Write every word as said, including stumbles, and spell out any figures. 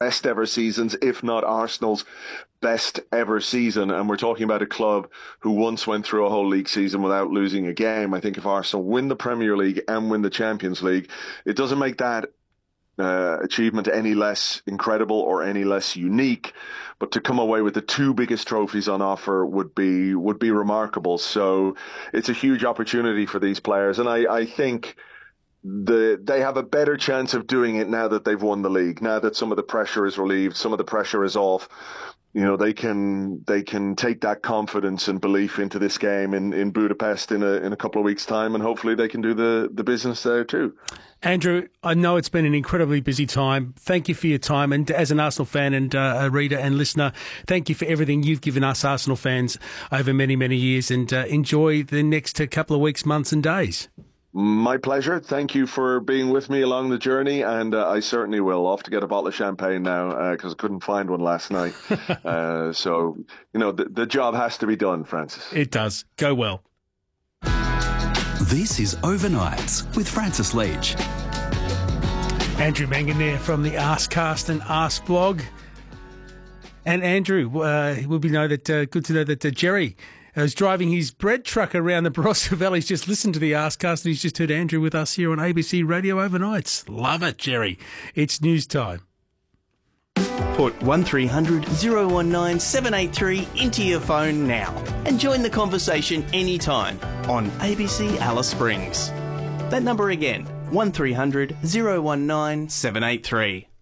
best ever seasons, if not Arsenal's best ever season. And we're talking about a club who once went through a whole league season without losing a game. I think if Arsenal win the Premier League and win the Champions League, it doesn't make that Uh, achievement any less incredible or any less unique, but to come away with the two biggest trophies on offer would be would be remarkable. So it's a huge opportunity for these players, and I, I think the they have a better chance of doing it now that they've won the league, now that some of the pressure is relieved, some of the pressure is off. You know, they can they can take that confidence and belief into this game in, in Budapest in a in a couple of weeks' time, and hopefully they can do the, the business there too. Andrew, I know it's been an incredibly busy time. Thank you for your time, and as an Arsenal fan and uh, a reader and listener, thank you for everything you've given us Arsenal fans over many, many years, and uh, enjoy the next couple of weeks, months and days. My pleasure. Thank you for being with me along the journey, and uh, I certainly will. Off to get a bottle of champagne now because uh, I couldn't find one last night. uh, so, you know, the, the job has to be done, Francis. It does. Go well. This is Overnights with Francis Leach. Andrew Mangan there from the Askcast and Ask blog. And Andrew, uh, it will be know that uh, good to know that uh, Jerry is driving his bread truck around the Barossa Valley. He's just listened to the Askcast and he's just heard Andrew with us here on A B C Radio Overnights. Love it, Jerry. It's news time. Put one three hundred oh one nine seven eight three into your phone now and join the conversation anytime on A B C Alice Springs. That number again, one three hundred oh one nine seven eight three.